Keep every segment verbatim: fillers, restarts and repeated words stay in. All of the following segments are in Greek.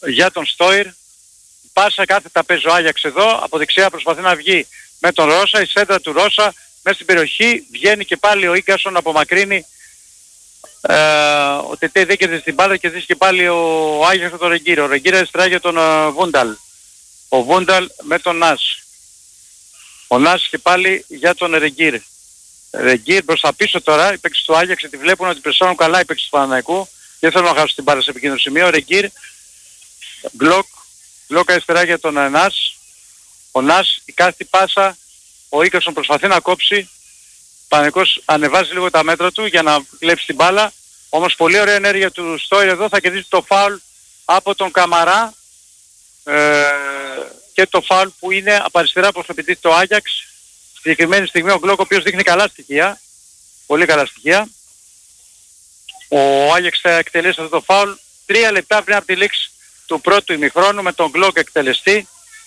για τον Στόιρ. Πάσα κάθετα παίζει ο Άγιαξ εδώ, από δεξιά προσπαθεί να βγει με τον Ρώσα, η σέντρα του Ρώσα μέσα στην περιοχή, βγαίνει και πάλι ο Ίγκασον, απομακρύνει. Ε, ο Τετέ δεν κερδίζει την μπάλα και κερδίζει και πάλι ο Άγιαξ με τον Ρεγκίρ. Ο Ρεγκίρ αριστερά για τον uh, Βούνταλ. Ο Βούνταλ με τον Νας. Ο Νας και πάλι για τον Ρεγκίρ. Ρεγκίρ προς τα πίσω τώρα, οι παίκτες του Άγιαξ γιατί βλέπουν ότι περισσώνουν καλά οι παίκτες του Παναθηναϊκού. Δεν θέλουν να χάσουν την μπάλα σε επικίνδυνο σημείο. Ο Ρεγκίρ, Γκλοκ, Γκλοκ αριστερά για τον Νας. Ο Νας, η κάθετη πάσα, ο Ίκασον προσπαθεί να κόψει. Ο Παναθηναϊκός ανεβάζει λίγο τα μέτρα του για να κλέψει την μπάλα. Όμως πολύ ωραία ενέργεια του Στόιρ εδώ, θα κερδίσει το φάουλ από τον Καμαρά. Ε, και το φάουλ που είναι από αριστερά προς το επιτίθεται το Άγιαξ. Στη συγκεκριμένη στιγμή ο Γκλοκ ο οποίος δείχνει καλά στοιχεία. Πολύ καλά στοιχεία. Ο Άγιαξ θα εκτελέσει αυτό το φάουλ τρία λεπτά πριν από τη λήξη του πρώτου ημιχρόνου με τον Γκλοκ εκτελεστή.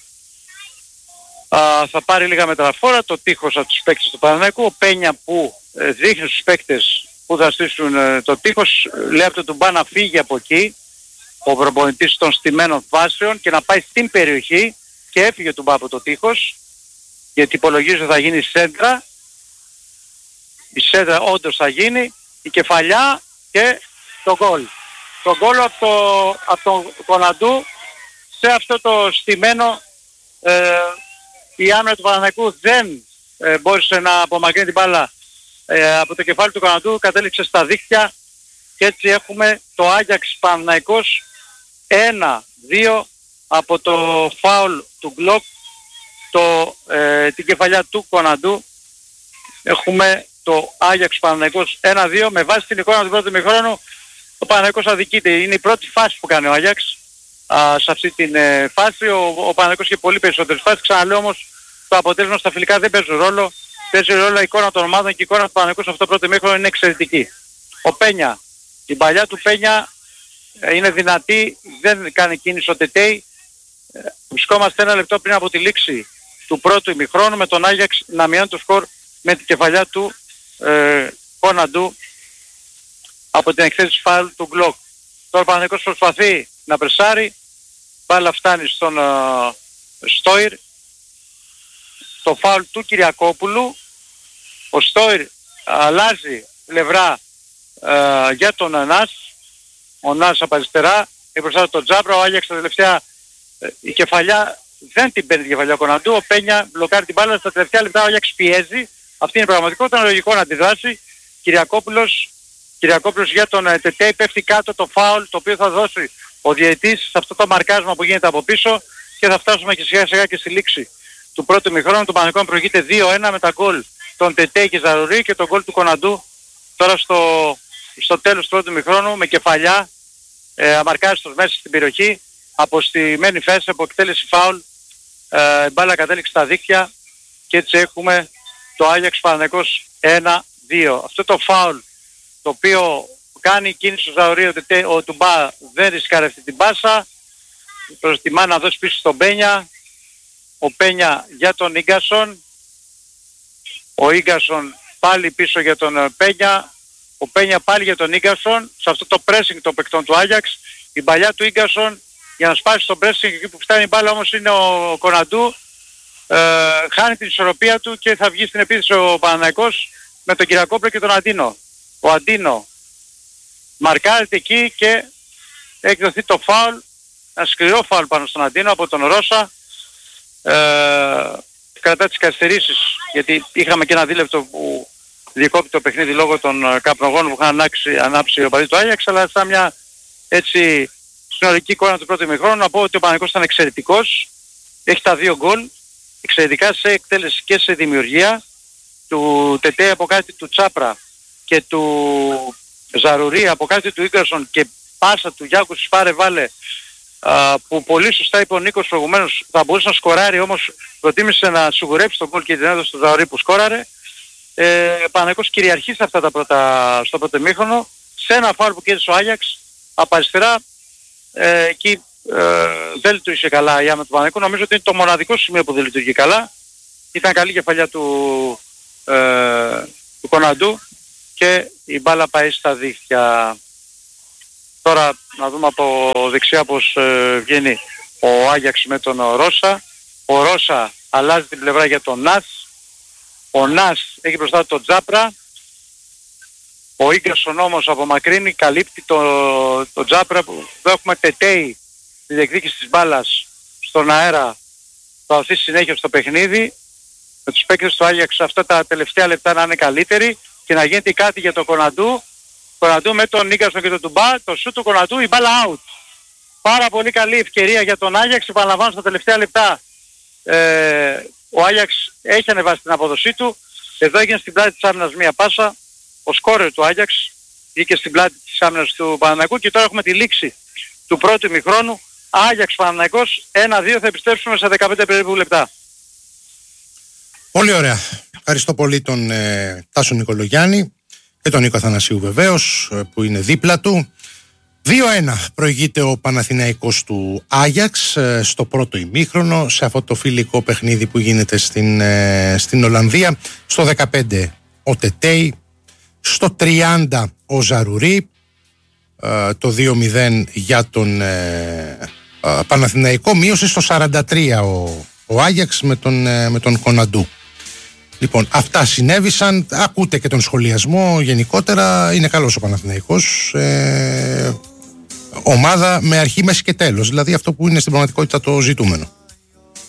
Α, θα πάρει λίγα μεταφορά το τείχος από τους παίκτες του Παναθηναϊκού. Ο Πένια που ε, δείχνει στους παίκτες που θα στήσουν ε, το τείχος, λέει από τον Τουμπά να φύγει από εκεί, ο προπονητής των στημένων φάσεων, και να πάει στην περιοχή, και έφυγε ο Τουμπά από το τείχος, γιατί υπολογίζω θα γίνει σέντρα. Η σέντρα όντως θα γίνει, η κεφαλιά και το γκολ. Το γκολ από, το, από τον Κοναντού σε αυτό το στημένο. Ε, η άμυνα του Παναθηναϊκού δεν ε, μπόρεσε να απομακρύνει την μπάλα ε, από το κεφάλι του Κοναντού, κατέληξε στα δίχτυα και έτσι έχουμε το Άγιαξ Παναθηναϊκός ένα δύο από το φάουλ του Γκλοκ, το, ε, την κεφαλιά του Κοναντού. Έχουμε το Άγιαξ Παναθηναϊκός ένα δύο. Με βάση την εικόνα του πρώτου ημιχρόνου ο Παναθηναϊκός αδικείται. Είναι η πρώτη φάση που κάνει ο Άγιαξ. Α, σε αυτή την ε, φάση ο, ο Παναθηναϊκός είχε πολύ περισσότερες φάσεις. Ξαναλέω όμως, το αποτέλεσμα στα φιλικά δεν παίζει ρόλο. Παίζει ρόλο η εικόνα των ομάδων και η εικόνα του Παναθηναϊκού σε αυτό το πρώτο ημίχρονο είναι εξαιρετική. Ο Πένια, η παλιά του Πένια ε, είναι δυνατή, δεν κάνει κίνηση ο Τετέι. Ε, βρισκόμαστε ένα λεπτό πριν από τη λήξη του πρώτου ημιχρόνου με τον Άγιαξ να μειώνει το σκορ με την κεφαλιά του ε, Κοναντού από την εκθέτηση φάουλ του Γκλοκ. Τώρα ο Παναθηναϊκός προσπαθεί να πρεσάρει, μπάλα φτάνει στον uh, Στόιρ, το φάουλ του Κυριακόπουλου. Ο Στόιρ αλλάζει πλευρά uh, για τον Νας, ο Νας από αριστερά, μπροστά τον Τζάμπρα. Ο Άγιαξ στα τελευταία uh, η κεφαλιά δεν την παίρνει την κεφαλιά ο Κοναντού, ο Πένια μπλοκάρει την μπάλα. Στα τελευταία λεπτά ο Άγιαξ πιέζει, αυτή είναι η πραγματικότητα, είναι λογικό να αντιδράσει. Κυριακόπουλος, Κυριακόπουλος για τον uh, Τετέι, πέφτει κάτω το φάουλ το οποίο θα δώσει ο διαιτής σε αυτό το μαρκάσμα που γίνεται από πίσω, και θα φτάσουμε και σιγά σιγά και στη λήξη του πρώτου ημιχρόνου. Το Παναθηναϊκό προηγείται δύο ένα με τα γκολ των Τετέι και Ζαρουρί και τον γκολ του Κοναντού τώρα στο, στο τέλος του πρώτου ημιχρόνου με κεφαλιά ε, αμαρκάριστος μέσα στην περιοχή, από στημένη φέση, από εκτέλεση φάουλ, ε, μπάλα κατέληξε στα δίχτυα και έτσι έχουμε το Άγιαξ Παναθηναϊκός ένα δύο. Αυτό το φάουλ το οποίο κάνει κίνηση στο Ζαουρί, ο, ο Τουμπά δεν ρισκάρει αυτή την πάσα, προτιμά να δώσει πίσω στον Πένια. Ο Πένια για τον Ίγκασον, ο Ίγκασον πάλι πίσω για τον Πένια, ο Πένια πάλι για τον Ίγκασον, σε αυτό το pressing των παικτών του Άγιαξ. Η παλιά του Ίγκασον για να σπάσει τον pressing, εκεί που φτάνει η μπάλα όμως είναι ο Κοναντού, ε, χάνει την ισορροπία του και θα βγει στην επίθεση ο Παναθηναϊκός με τον Κυριακόπουλο και τον Αντίνο. Ο Αντίνο μαρκάρεται εκεί και έχει δοθεί το φάουλ, ένα σκληρό φάουλ πάνω στον Αντίνο από τον Ρώσα. Ε, κρατά τις καθυστερήσεις, γιατί είχαμε και ένα δίλεπτο που διεκόπτει το παιχνίδι λόγω των καπνογόνων που είχαν ανάψει, ανάψει ο παδί του Άγιαξ, αλλά σαν μια έτσι συνολική εικόνα του πρώτου ημιχρόνου να πω ότι ο Παναθηναϊκός ήταν εξαιρετικός, έχει τα δύο γκολ, εξαιρετικά σε εκτέλεση και σε δημιουργία, του Τετέ από κάτι του Τσάπρα και του Ζαρουρί από κάτι του Ίγκασον και πάσα του Γιάκου Σπάρε Βάλε, α, που πολύ σωστά είπε ο Νίκος προηγουμένως, θα μπορούσε να σκοράρει, όμως προτίμησε να σιγουρέψει τον γκολ και την έδωσε στο Ζαρουρί που σκόραρε. Ε, Παναθηναϊκός κυριαρχεί σε αυτά τα πρώτα, στο πρώτο ημίχρονο, σε ένα φάουλ που κέρδισε ο Άγιαξ από αριστερά. Ε, εκεί ε, δεν λειτουργήσε καλά η άμυνα του Παναθηναϊκού. Νομίζω ότι είναι το μοναδικό σημείο που δεν λειτουργεί καλά. Ήταν καλή κεφαλιά του, ε, του Κοναντού και η μπάλα πάει στα δίχτυα. Τώρα να δούμε από δεξιά πως ε, βγαίνει ο Άγιαξ με τον Ρώσα. Ο Ρώσα αλλάζει την πλευρά για τον Νας. Ο Νας έχει μπροστά του τον Τζάπρα. Ο Ίγκασον όμως απομακρύνει, καλύπτει τον το Τζάπρα που εδώ έχουμε Τετέι τη διεκδίκηση της μπάλας στον αέρα. Θα δοθεί συνέχεια στο παιχνίδι. Με τους παίκτες του Άγιαξ αυτά τα τελευταία λεπτά να είναι καλύτεροι και να γίνεται κάτι για τον Κοναντού. Κοναντού με τον Ίγκασον και τον Τουμπά, το σούτ του Κοναντού, η μπάλα out. Πάρα πολύ καλή ευκαιρία για τον Άγιαξ, επαναλαμβάνω στα τελευταία λεπτά. Ε, ο Άγιαξ έχει ανεβάσει την απόδοσή του. Εδώ έγινε στην πλάτη της άμυνας μία πάσα. Ο σκόρερ του Άγιαξ βγήκε στην πλάτη της άμυνας του Παναθηναϊκού και τώρα έχουμε τη λήξη του πρώτου ημιχρόνου. Άγιαξ Παναθηναϊκός ένα δύο, θα επιστρέψουμε σε δεκαπέντε περίπου λεπτά. Πολύ ωραία. Ευχαριστώ πολύ τον ε, Τάσο Νικολογιάννη και τον Νίκο Αθανασίου βεβαίως ε, που είναι δίπλα του. δύο ένα προηγείται ο Παναθηναϊκός του Άγιαξ ε, στο πρώτο ημίχρονο σε αυτό το φιλικό παιχνίδι που γίνεται στην, ε, στην Ολλανδία. Στο δεκαπέντε ο Τετέι, στο τριάντα ο Ζαρουρί, ε, το δύο μηδέν για τον ε, ε, Παναθηναϊκό. Μείωσε στο σαράντα τρία ο, ο Άγιαξ με τον, ε, με τον Κοναντού. Λοιπόν, αυτά συνέβησαν. Ακούτε και τον σχολιασμό γενικότερα. Είναι καλός ο Παναθηναϊκός. Ε, ομάδα με αρχή, μέση και τέλος. Δηλαδή αυτό που είναι στην πραγματικότητα το ζητούμενο.